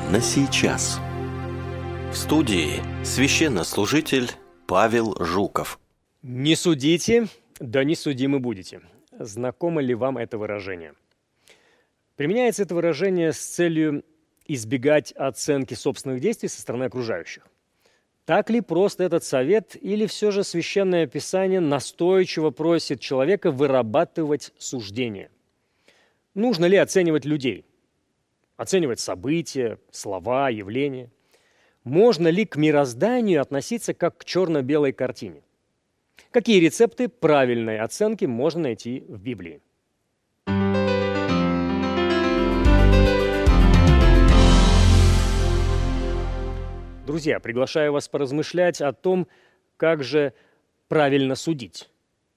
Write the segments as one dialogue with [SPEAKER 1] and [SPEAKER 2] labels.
[SPEAKER 1] на сейчас. В студии священнослужитель Павел Жуков.
[SPEAKER 2] Не судите, да не судимы будете. Знакомо ли вам это выражение? Применяется это выражение с целью избегать оценки собственных действий со стороны окружающих. Так ли просто этот совет, или все же Священное Писание настойчиво просит человека вырабатывать суждения? Нужно ли оценивать людей? Оценивать события, слова, явления? Можно ли к мирозданию относиться как к черно-белой картине? Какие рецепты правильной оценки можно найти в Библии? Друзья, приглашаю вас поразмышлять о том, как же правильно судить.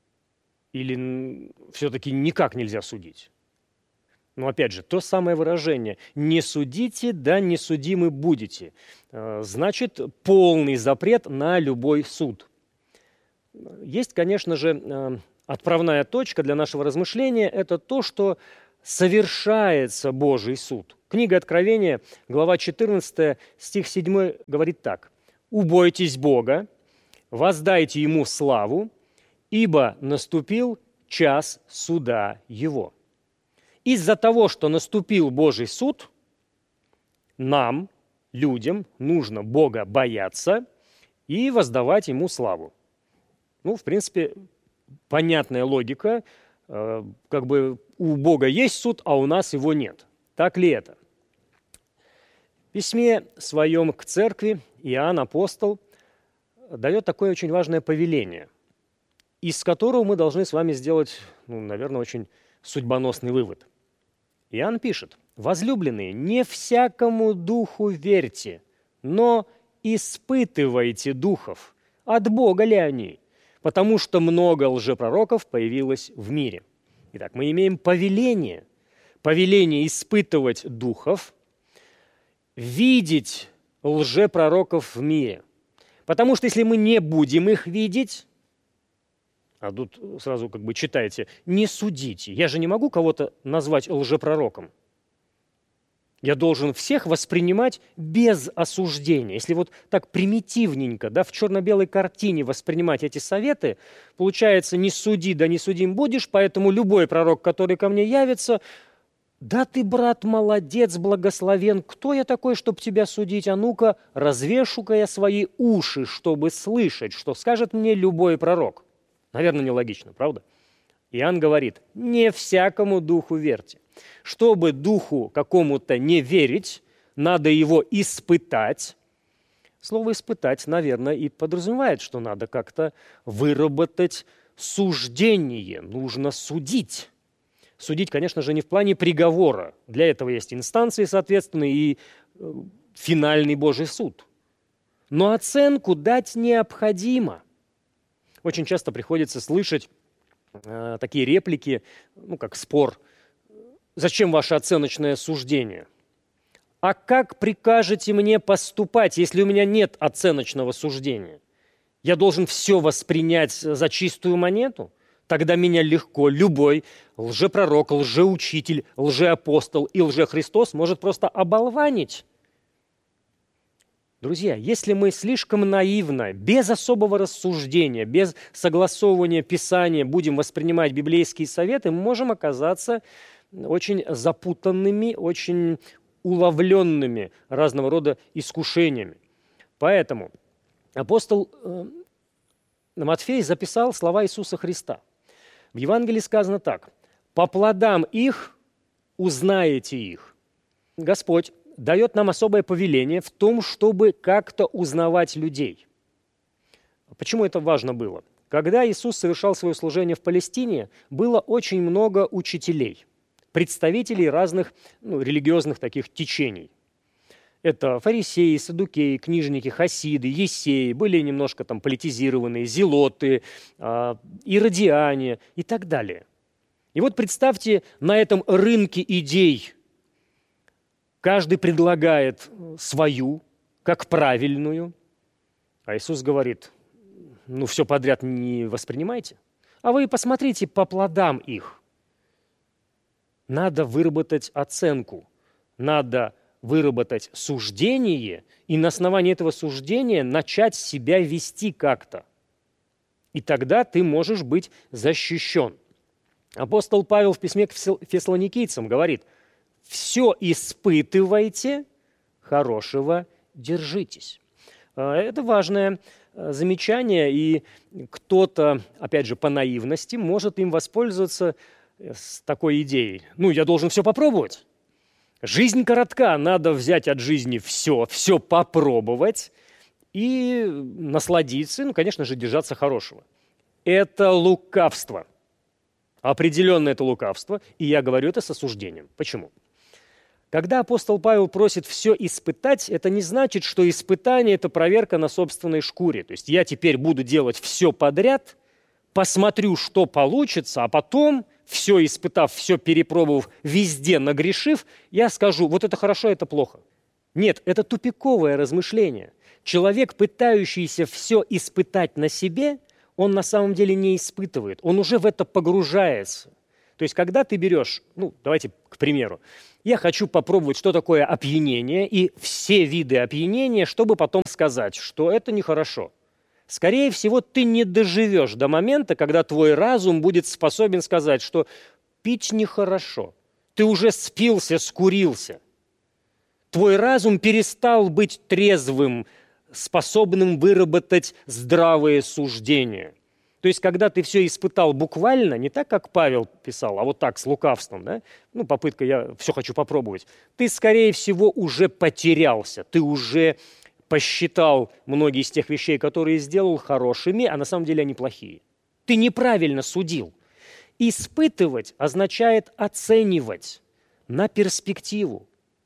[SPEAKER 2] Или все-таки никак нельзя судить? Но опять же, то самое выражение «не судите, да не судимы будете» значит полный запрет на любой суд. Есть, конечно же, отправная точка для нашего размышления – это то, что совершается Божий суд. Книга Откровения, глава 14, стих 7 говорит так: «Убойтесь Бога, воздайте Ему славу, ибо наступил час суда Его». Из-за того, что наступил Божий суд, нам, людям, нужно Бога бояться и воздавать Ему славу. В принципе, понятная логика, как бы у Бога есть суд, а у нас его нет. Так ли это? В письме своем к церкви Иоанн Апостол дает такое очень важное повеление, из которого мы должны с вами сделать, наверное, очень судьбоносный вывод. Иоанн пишет: «Возлюбленные, не всякому духу верьте, но испытывайте духов, от Бога ли они, потому что много лжепророков появилось в мире». Итак, мы имеем повеление испытывать духов, видеть лжепророков в мире. Потому что если мы не будем их видеть, а тут сразу читайте, не судите. Я же не могу кого-то назвать лжепророком. Я должен всех воспринимать без осуждения. Если вот так примитивненько, в черно-белой картине воспринимать эти советы, получается: не суди, да не судим будешь, поэтому любой пророк, который ко мне явится: да ты, брат, молодец, благословен, кто я такой, чтобы тебя судить? А ну-ка, развешу-ка я свои уши, чтобы слышать, что скажет мне любой пророк. Наверное, нелогично, правда? Иоанн говорит: не всякому духу верьте. Чтобы духу какому-то не верить, надо его испытать. Слово «испытать», наверное, и подразумевает, что надо как-то выработать суждение, нужно судить. Судить, конечно же, не в плане приговора. Для этого есть инстанции, соответственно, и финальный Божий суд. Но оценку дать необходимо. Очень часто приходится слышать такие реплики, как спор: «Зачем ваше оценочное суждение? А как прикажете мне поступать, если у меня нет оценочного суждения? Я должен все воспринять за чистую монету? Тогда меня легко любой лжепророк, лжеучитель, лжеапостол и лжехристос может просто оболванить». Друзья, если мы слишком наивно, без особого рассуждения, без согласовывания Писания будем воспринимать библейские советы, мы можем оказаться очень запутанными, очень уловленными разного рода искушениями. Поэтому апостол Матфей записал слова Иисуса Христа. В Евангелии сказано так: «По плодам их узнаете их». Господь дает нам особое повеление в том, чтобы как-то узнавать людей. Почему это важно было? Когда Иисус совершал свое служение в Палестине, было очень много учителей, представителей разных религиозных таких течений. Это фарисеи, саддукеи, книжники, хасиды, ессеи, были немножко политизированные, зелоты, иродиане и так далее. И вот представьте, на этом рынке идей каждый предлагает свою, как правильную, а Иисус говорит: все подряд не воспринимайте, а вы посмотрите по плодам их. Надо выработать оценку, надо выработать суждение и на основании этого суждения начать себя вести как-то. И тогда ты можешь быть защищен. Апостол Павел в письме к фессалоникийцам говорит: «Все испытывайте, хорошего держитесь». Это важное замечание, и кто-то, опять же, по наивности может им воспользоваться с такой идеей. Я должен все попробовать. Жизнь коротка, надо взять от жизни все попробовать и насладиться, конечно же, держаться хорошего. Это лукавство. Определенно это лукавство, и я говорю это с осуждением. Почему? Когда апостол Павел просит все испытать, это не значит, что испытание – это проверка на собственной шкуре. То есть я теперь буду делать все подряд, посмотрю, что получится, а потом, все испытав, все перепробовав, везде нагрешив, я скажу, вот это хорошо, это плохо. Нет, это тупиковое размышление. Человек, пытающийся все испытать на себе, он на самом деле не испытывает, он уже в это погружается. То есть, когда ты берешь, давайте к примеру, я хочу попробовать, что такое опьянение, и все виды опьянения, чтобы потом сказать, что это нехорошо. Скорее всего, ты не доживешь до момента, когда твой разум будет способен сказать, что пить нехорошо. Ты уже спился, скурился. Твой разум перестал быть трезвым, способным выработать здравые суждения. То есть, когда ты все испытал буквально, не так, как Павел писал, а вот так, с лукавством, да? Попытка, я все хочу попробовать, ты, скорее всего, уже потерялся, ты уже посчитал многие из тех вещей, которые сделал, хорошими, а на самом деле они плохие. Ты неправильно судил. Испытывать означает оценивать на перспективу.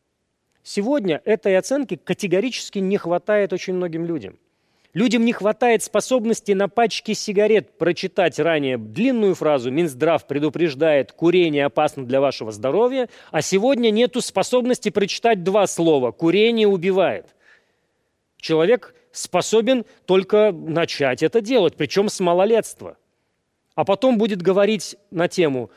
[SPEAKER 2] Сегодня этой оценки категорически не хватает очень многим людям. Людям не хватает способности на пачке сигарет прочитать ранее длинную фразу «Минздрав предупреждает, курение опасно для вашего здоровья», а сегодня нету способности прочитать 2 слова «Курение убивает». Человек способен только начать это делать, причем с малолетства. А потом будет говорить на тему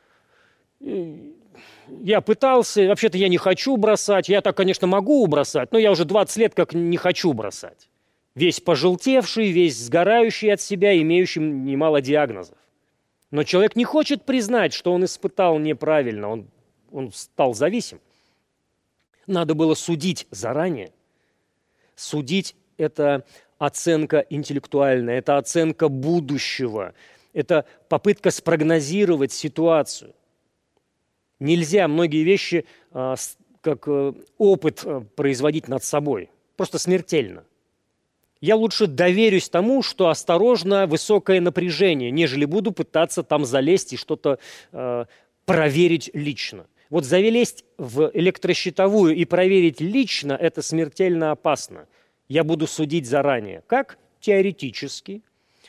[SPEAKER 2] «Я пытался, вообще-то я не хочу бросать, я так, конечно, могу бросать, но я уже 20 лет как не хочу бросать». Весь пожелтевший, весь сгорающий от себя, имеющий немало диагнозов. Но человек не хочет признать, что он испытал неправильно, он стал зависим. Надо было судить заранее. Судить – это оценка интеллектуальная, это оценка будущего, это попытка спрогнозировать ситуацию. Нельзя многие вещи как опыт производить над собой, просто смертельно. Я лучше доверюсь тому, что осторожно высокое напряжение, нежели буду пытаться там залезть и что-то проверить лично. Вот залезть в электрощитовую и проверить лично – это смертельно опасно. Я буду судить заранее. Как? Теоретически,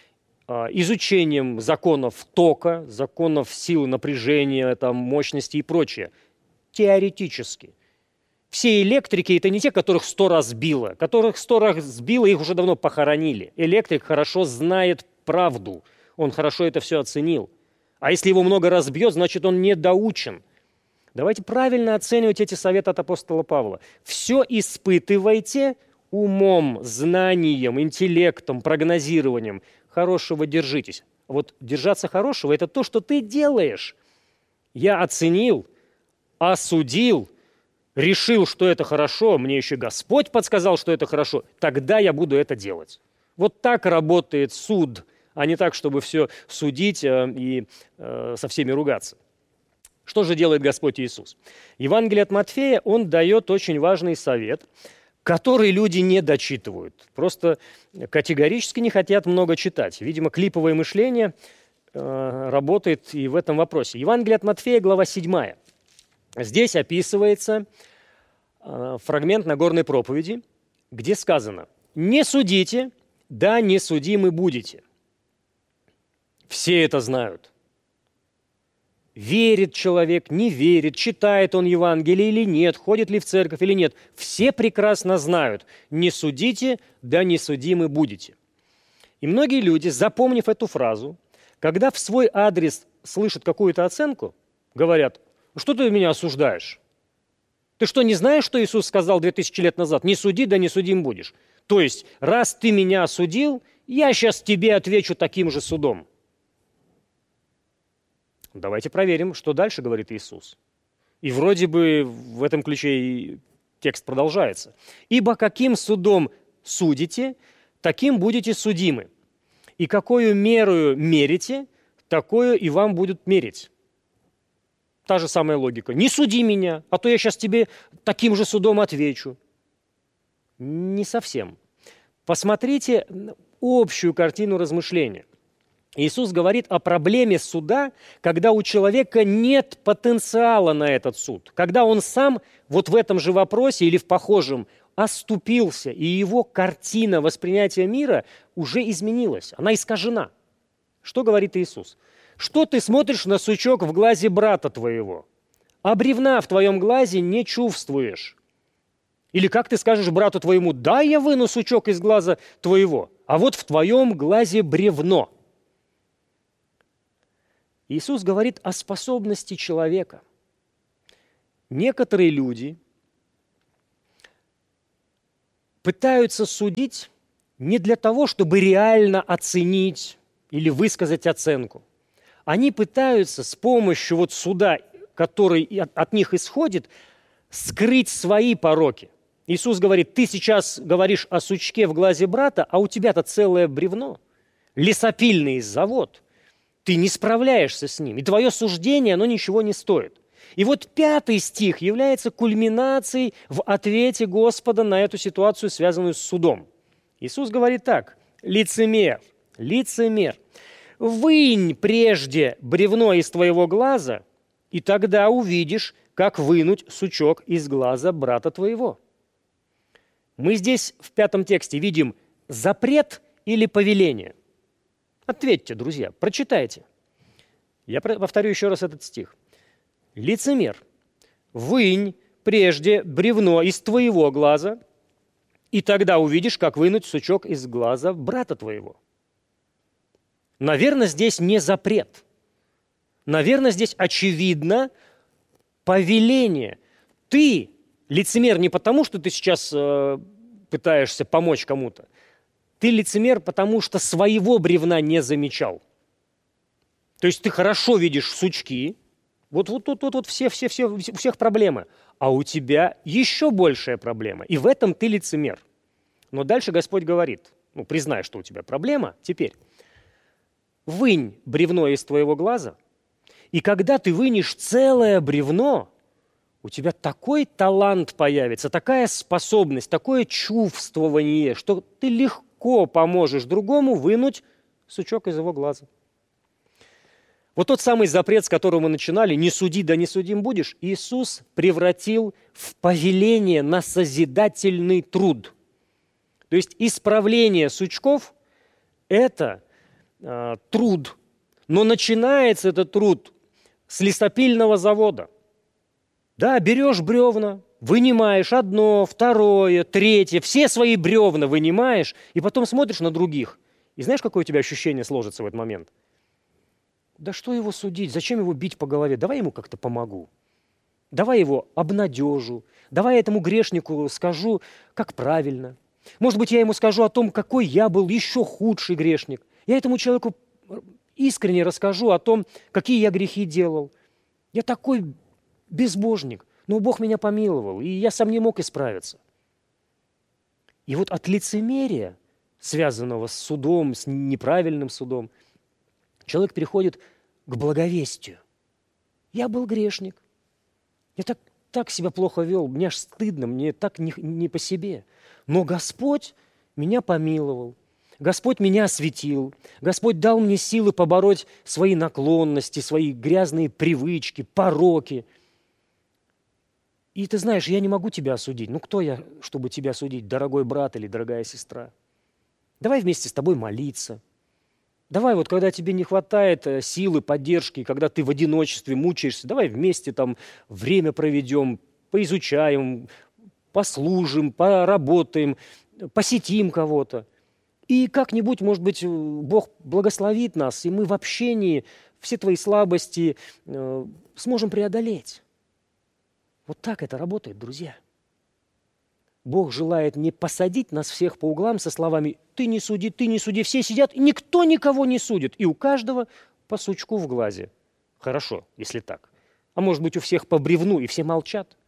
[SPEAKER 2] изучением законов тока, законов силы напряжения, мощности и прочее. Теоретически. Все электрики – это не те, которых 100 раз сбило. Которых 100 раз сбило, их уже давно похоронили. Электрик хорошо знает правду. Он хорошо это все оценил. А если его много раз бьет, значит, он недоучен. Давайте правильно оценивать эти советы от апостола Павла. Все испытывайте умом, знанием, интеллектом, прогнозированием. Хорошего держитесь. Вот держаться хорошего – это то, что ты делаешь. Я оценил, осудил, решил, что это хорошо, мне еще Господь подсказал, что это хорошо, тогда я буду это делать. Вот так работает суд, а не так, чтобы все судить и со всеми ругаться. Что же делает Господь Иисус? Евангелие от Матфея, он дает очень важный совет, который люди не дочитывают, просто категорически не хотят много читать. Видимо, клиповое мышление работает и в этом вопросе. Евангелие от Матфея, глава 7. Здесь описывается фрагмент Нагорной проповеди, где сказано: «Не судите, да не судимы будете». Все это знают. Верит человек, не верит, читает он Евангелие или нет, ходит ли в церковь или нет. Все прекрасно знают: не судите, да не судимы будете. И многие люди, запомнив эту фразу, когда в свой адрес слышат какую-то оценку, говорят: что ты меня осуждаешь? Ты что, не знаешь, что Иисус сказал 2000 лет назад? Не суди, да не судим будешь. То есть, раз ты меня осудил, я сейчас тебе отвечу таким же судом. Давайте проверим, что дальше говорит Иисус. И вроде бы в этом ключе и текст продолжается. «Ибо каким судом судите, таким будете судимы. И какую мерою мерите, такое и вам будут мерить». Та же самая логика. Не суди меня, а то я сейчас тебе таким же судом отвечу. Не совсем. Посмотрите общую картину размышления. Иисус говорит о проблеме суда, когда у человека нет потенциала на этот суд. Когда он сам вот в этом же вопросе или в похожем оступился, и его картина восприятия мира уже изменилась, она искажена. Что говорит Иисус? Что ты смотришь на сучок в глазе брата твоего, а бревна в твоем глазе не чувствуешь? Или как ты скажешь брату твоему: да, я выну сучок из глаза твоего, а вот в твоем глазе бревно. Иисус говорит о способности человека. Некоторые люди пытаются судить не для того, чтобы реально оценить или высказать оценку. Они пытаются с помощью вот суда, который от них исходит, скрыть свои пороки. Иисус говорит: ты сейчас говоришь о сучке в глазе брата, а у тебя-то целое бревно, лесопильный завод. Ты не справляешься с ним, и твое суждение, оно ничего не стоит. И вот 5 стих является кульминацией в ответе Господа на эту ситуацию, связанную с судом. Иисус говорит так: лицемер, вынь прежде бревно из твоего глаза, и тогда увидишь, как вынуть сучок из глаза брата твоего. Мы здесь в 5 тексте видим запрет или повеление. Ответьте, друзья, прочитайте. Я повторю еще раз этот стих. Лицемер, вынь прежде бревно из твоего глаза, и тогда увидишь, как вынуть сучок из глаза брата твоего. Наверное, здесь не запрет. Наверное, здесь очевидно повеление. Ты лицемер не потому, что ты сейчас пытаешься помочь кому-то. Ты лицемер, потому что своего бревна не замечал. То есть ты хорошо видишь сучки, вот все, у всех проблемы, а у тебя еще большая проблема. И в этом ты лицемер. Но дальше Господь говорит: признай, что у тебя проблема, теперь вынь бревно из твоего глаза, и когда ты вынешь целое бревно, у тебя такой талант появится, такая способность, такое чувствование, что ты легко поможешь другому вынуть сучок из его глаза. Вот тот самый запрет, с которого мы начинали, «не суди, да не судим будешь», Иисус превратил в повеление на созидательный труд. То есть исправление сучков – это труд, но начинается этот труд с лесопильного завода. Да, берешь бревна, вынимаешь одно, второе, третье, все свои бревна вынимаешь, и потом смотришь на других. И знаешь, какое у тебя ощущение сложится в этот момент? Да что его судить, зачем его бить по голове? Давай ему как-то помогу. Давай его обнадежу. Давай я этому грешнику скажу, как правильно. Может быть, я ему скажу о том, какой я был еще худший грешник. Я этому человеку искренне расскажу о том, какие я грехи делал. Я такой безбожник, но Бог меня помиловал, и я сам не мог исправиться. И вот от лицемерия, связанного с судом, с неправильным судом, человек переходит к благовестию. Я был грешник. Я так себя плохо вел, мне аж стыдно, мне так не по себе. Но Господь меня помиловал, Господь меня осветил, Господь дал мне силы побороть свои наклонности, свои грязные привычки, пороки. И ты знаешь, я не могу тебя осудить. Кто я, чтобы тебя осудить, дорогой брат или дорогая сестра? Давай вместе с тобой молиться. Давай вот, когда тебе не хватает силы, поддержки, когда ты в одиночестве мучаешься, давай вместе там время проведем, поизучаем, послужим, поработаем, посетим кого-то. И как-нибудь, может быть, Бог благословит нас, и мы в общении все твои слабости сможем преодолеть. Вот так это работает, друзья. Бог желает не посадить нас всех по углам со словами ты не суди, все сидят, и никто никого не судит, и у каждого по сучку в глазе. Хорошо, если так. А может быть, у всех по бревну, и все молчат.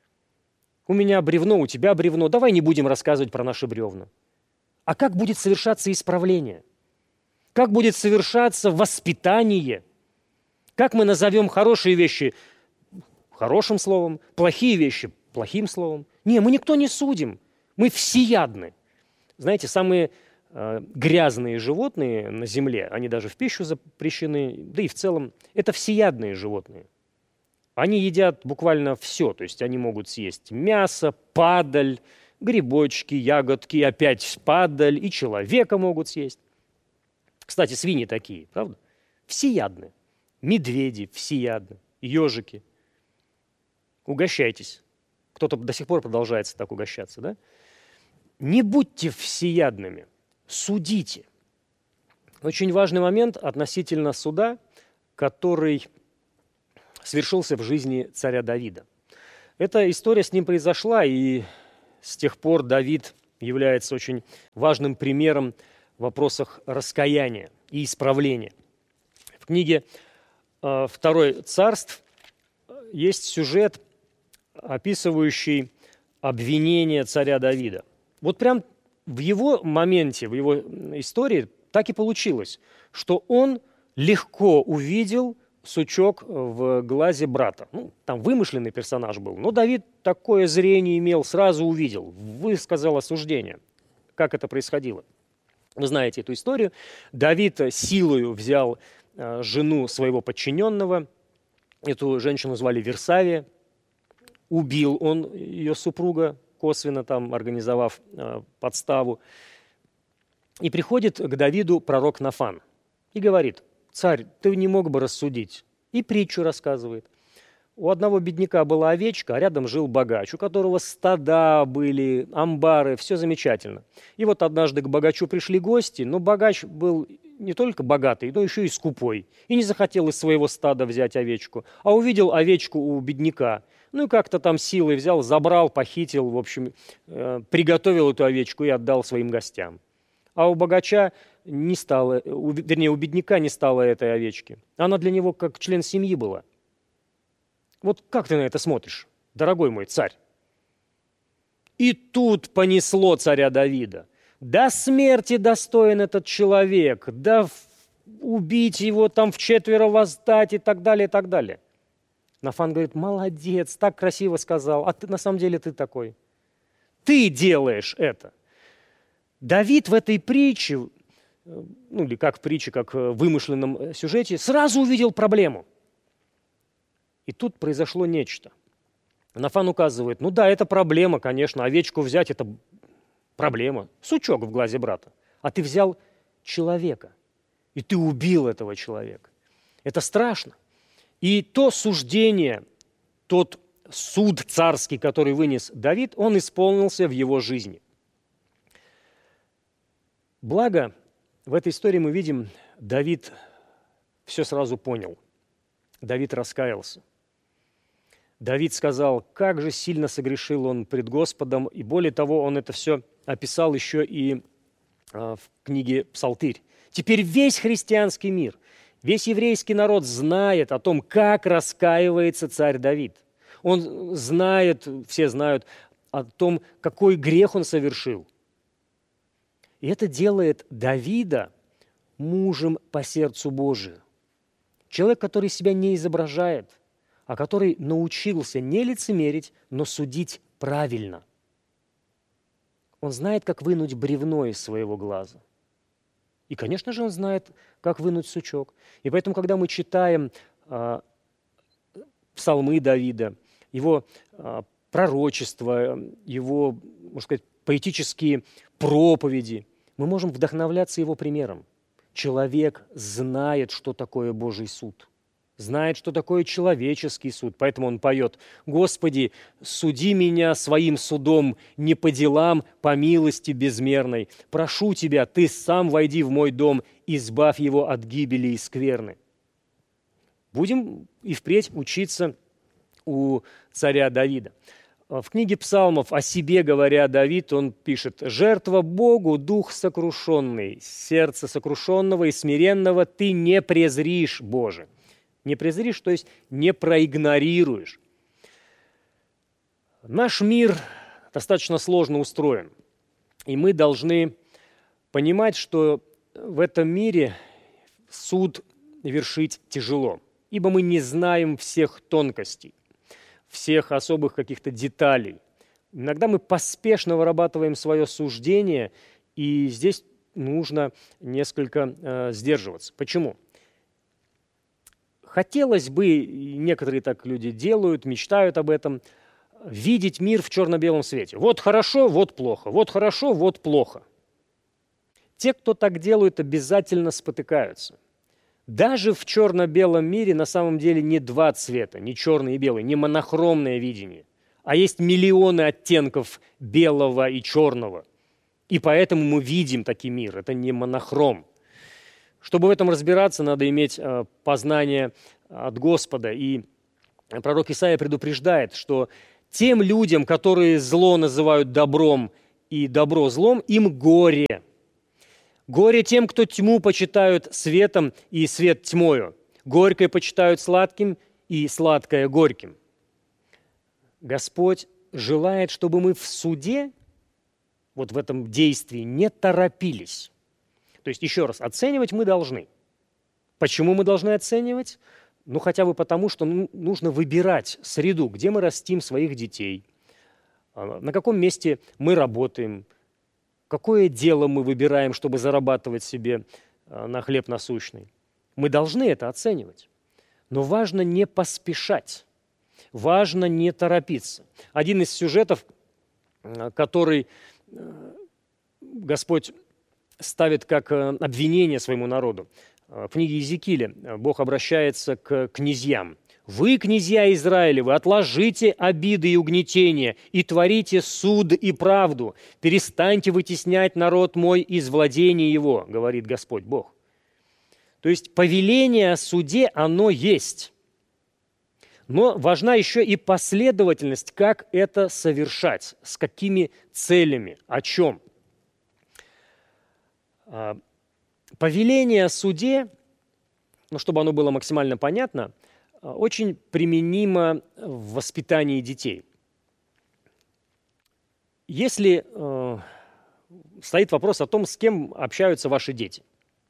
[SPEAKER 2] У меня бревно, у тебя бревно, давай не будем рассказывать про наши бревна. А как будет совершаться исправление? Как будет совершаться воспитание? Как мы назовем хорошие вещи хорошим словом, плохие вещи плохим словом? Не, мы никто не судим, мы всеядны. Знаете, самые грязные животные на земле, они даже в пищу запрещены, да и в целом, это всеядные животные. Они едят буквально все, то есть они могут съесть мясо, падаль, грибочки, ягодки, опять падаль, и человека могут съесть. Кстати, свиньи такие, правда? Всеядны. Медведи всеядны, ежики. Угощайтесь. Кто-то до сих пор продолжается так угощаться, да? Не будьте всеядными, судите. Очень важный момент относительно суда, который свершился в жизни царя Давида. Эта история с ним произошла, и с тех пор Давид является очень важным примером в вопросах раскаяния и исправления. В книге «Второй царств» есть сюжет, описывающий обвинение царя Давида. Вот прям в его моменте, в его истории так и получилось, что он легко увидел сучок в глазе брата. Ну, там вымышленный персонаж был, но Давид такое зрение имел, сразу увидел, высказал осуждение. Как это происходило? Вы знаете эту историю. Давид силою взял жену своего подчиненного, эту женщину звали Версавия, убил он ее супруга, косвенно там организовав подставу. И приходит к Давиду пророк Нафан и говорит: «Царь, ты не мог бы рассудить?» И притчу рассказывает. У одного бедняка была овечка, а рядом жил богач, у которого стада были, амбары, все замечательно. И вот однажды к богачу пришли гости, но богач был не только богатый, но еще и скупой. И не захотел из своего стада взять овечку, а увидел овечку у бедняка. Ну и как-то там силой взял, забрал, похитил, в общем, приготовил эту овечку и отдал своим гостям. А у богача не стало, вернее, у бедняка не стало этой овечки. Она для него как член семьи была. Вот как ты на это смотришь, дорогой мой царь? И тут понесло царя Давида. До смерти достоин этот человек, да убить его там вчетверо воздать и так далее, и так далее. Нафан говорит: молодец, так красиво сказал, а ты на самом деле ты такой. Ты делаешь это. Давид в этой притче, ну или как в притче, как в вымышленном сюжете, сразу увидел проблему. И тут произошло нечто. Нафан указывает: ну да, это проблема, конечно, овечку взять – это проблема, сучок в глазе брата. А ты взял человека, и ты убил этого человека. Это страшно. И то суждение, тот суд царский, который вынес Давид, он исполнился в его жизни. Благо, в этой истории мы видим, Давид все сразу понял. Давид раскаялся. Давид сказал, как же сильно согрешил он пред Господом, и более того, он это все описал еще и в книге «Псалтырь». Теперь весь христианский мир, весь еврейский народ знает о том, как раскаивается царь Давид. Он знает, все знают о том, какой грех он совершил. И это делает Давида мужем по сердцу Божию. Человек, который себя не изображает, а который научился не лицемерить, но судить правильно. Он знает, как вынуть бревно из своего глаза. И, конечно же, он знает, как вынуть сучок. И поэтому, когда мы читаем псалмы Давида, его пророчества, его, можно сказать, поэтические проповеди, мы можем вдохновляться его примером. Человек знает, что такое Божий суд, знает, что такое человеческий суд. Поэтому он поет: «Господи, суди меня своим судом, не по делам, по милости безмерной. Прошу Тебя, Ты сам войди в мой дом, избавь его от гибели и скверны». Будем и впредь учиться у царя Давида. В книге Псалмов о себе говоря Давид, он пишет: «Жертва Богу, дух сокрушенный, сердце сокрушенного и смиренного ты не презришь, Боже». Не презришь, то есть не проигнорируешь. Наш мир достаточно сложно устроен, и мы должны понимать, что в этом мире суд вершить тяжело, ибо мы не знаем всех тонкостей, всех особых каких-то деталей. Иногда мы поспешно вырабатываем свое суждение, и здесь нужно несколько сдерживаться. Почему? Хотелось бы, и некоторые так люди делают, мечтают об этом, видеть мир в черно-белом свете. Вот хорошо, вот плохо, вот хорошо, вот плохо. Те, кто так делают, обязательно спотыкаются. Даже в черно-белом мире на самом деле не два цвета, не черный и белый, не монохромное видение, а есть миллионы оттенков белого и черного. И поэтому мы видим такой мир, это не монохром. Чтобы в этом разбираться, надо иметь познание от Господа. И пророк Исаия предупреждает, что тем людям, которые зло называют добром и добро злом, им горе. Горе тем, кто тьму почитают светом и свет тьмою. Горькое почитают сладким и сладкое горьким. Господь желает, чтобы мы в суде, вот в этом действии, не торопились. То есть, еще раз, оценивать мы должны. Почему мы должны оценивать? Ну, хотя бы потому, что нужно выбирать среду, где мы растим своих детей, на каком месте мы работаем, какое дело мы выбираем, чтобы зарабатывать себе на хлеб насущный. Мы должны это оценивать. Но важно не поспешать, важно не торопиться. Один из сюжетов, который Господь ставит как обвинение своему народу. В книге Иезекииля Бог обращается к князьям. «Вы, князья Израилевы, отложите обиды и угнетения и творите суд и правду. Перестаньте вытеснять народ мой из владения его», говорит Господь Бог. То есть повеление о суде, оно есть. Но важна еще и последовательность, как это совершать, с какими целями, о чем. Повеление о суде, чтобы оно было максимально понятно, очень применимо в воспитании детей. Если стоит вопрос о том, с кем общаются ваши дети,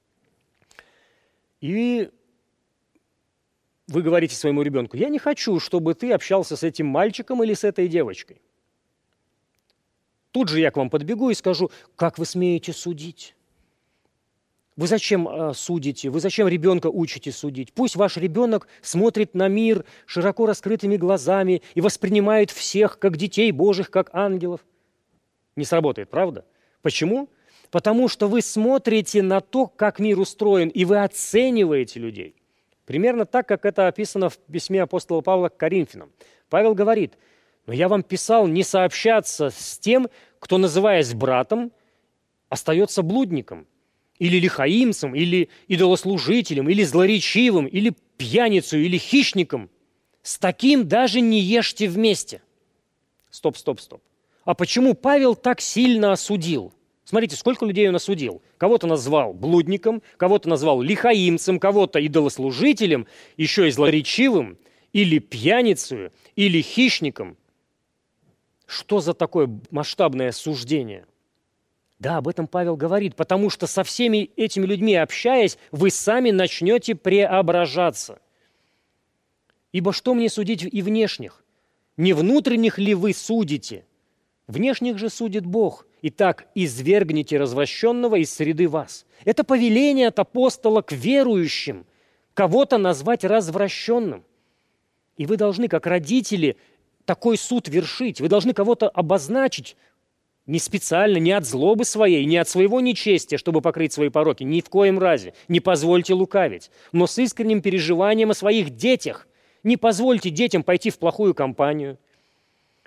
[SPEAKER 2] и вы говорите своему ребенку: «Я не хочу, чтобы ты общался с этим мальчиком или с этой девочкой». Тут же я к вам подбегу и скажу: «Как вы смеете судить? Вы зачем судите? Вы зачем ребенка учите судить? Пусть ваш ребенок смотрит на мир широко раскрытыми глазами и воспринимает всех как детей Божьих, как ангелов». Не сработает, правда? Почему? Потому что вы смотрите на то, как мир устроен, и вы оцениваете людей. Примерно так, как это описано в письме апостола Павла к Коринфянам. Павел говорит: «Но я вам писал не сообщаться с тем, кто, называясь братом, остается блудником, или лихаимцем, или идолослужителем, или злоречивым, или пьяницей, или хищником. С таким даже не ешьте вместе». Стоп. А почему Павел так сильно осудил? Смотрите, сколько людей он осудил. Кого-то назвал блудником, кого-то назвал лихаимцем, кого-то идолослужителем, еще и злоречивым, или пьяницей, или хищником. Что за такое масштабное осуждение? Да, об этом Павел говорит, потому что со всеми этими людьми общаясь, вы сами начнете преображаться. Ибо что мне судить и внешних? Не внутренних ли вы судите? Внешних же судит Бог. Итак, извергните развращенного из среды вас. Это повеление от апостола к верующим, кого-то назвать развращенным. И вы должны, как родители, такой суд вершить. Вы должны кого-то обозначить, не специально, не от злобы своей, не от своего нечестия, чтобы покрыть свои пороки. Ни в коем разе. Не позвольте лукавить. Но с искренним переживанием о своих детях. Не позвольте детям пойти в плохую компанию.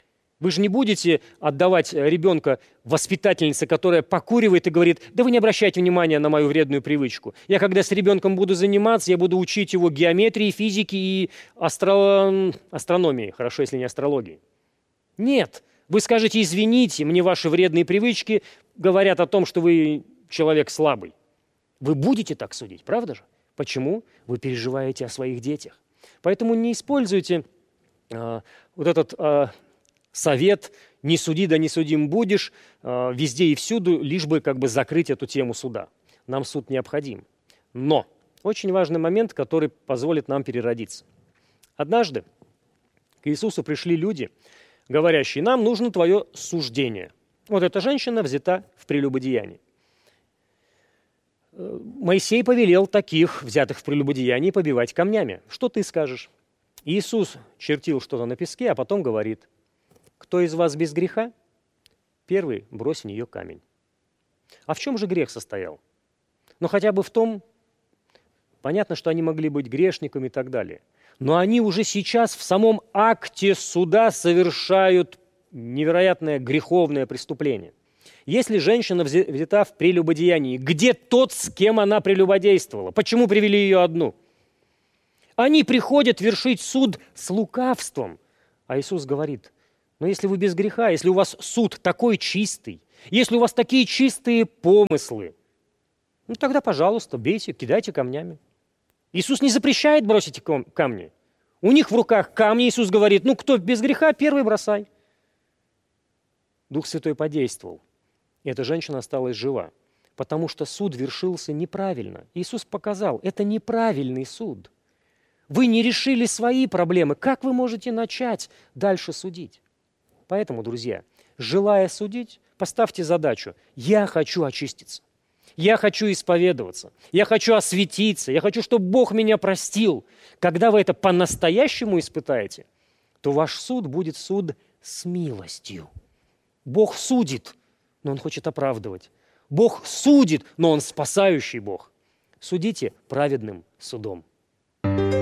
[SPEAKER 2] Вы же не будете отдавать ребенка воспитательнице, которая покуривает и говорит: да вы не обращайте внимания на мою вредную привычку. Я когда с ребенком буду заниматься, я буду учить его геометрии, физике и астрономии. Хорошо, если не астрологии. Нет. Вы скажете: извините, мне ваши вредные привычки говорят о том, что вы человек слабый. Вы будете так судить, правда же? Почему? Вы переживаете о своих детях. Поэтому не используйте вот этот совет «не суди, да не судим будешь» везде и всюду, лишь бы как бы закрыть эту тему суда. Нам суд необходим. Но очень важный момент, который позволит нам переродиться. Однажды к Иисусу пришли люди, говорящие: нам нужно твое суждение. Вот эта женщина взята в прелюбодеянии. Моисей повелел таких, взятых в прелюбодеянии, побивать камнями. Что ты скажешь? Иисус чертил что-то на песке, а потом говорит: кто из вас без греха? Первый брось в нее камень. А в чем же грех состоял? Ну, хотя бы в том, понятно, что они могли быть грешниками и так далее. Но они уже сейчас в самом акте суда совершают невероятное греховное преступление. Если женщина взята в прелюбодеянии, где тот, с кем она прелюбодействовала? Почему привели ее одну? Они приходят вершить суд с лукавством. А Иисус говорит: но если вы без греха, если у вас суд такой чистый, если у вас такие чистые помыслы, ну тогда, пожалуйста, бейте, кидайте камнями. Иисус не запрещает бросить камни. У них в руках камни. Иисус говорит: ну кто без греха, первый бросай. Дух Святой подействовал. И эта женщина осталась жива, потому что суд вершился неправильно. Иисус показал: это неправильный суд. Вы не решили свои проблемы. Как вы можете начать дальше судить? Поэтому, друзья, желая судить, поставьте задачу: я хочу очиститься, я хочу исповедоваться, я хочу осветиться, я хочу, чтобы Бог меня простил. Когда вы это по-настоящему испытаете, то ваш суд будет суд с милостью. Бог судит, но Он хочет оправдывать. Бог судит, но Он спасающий Бог. Судите праведным судом.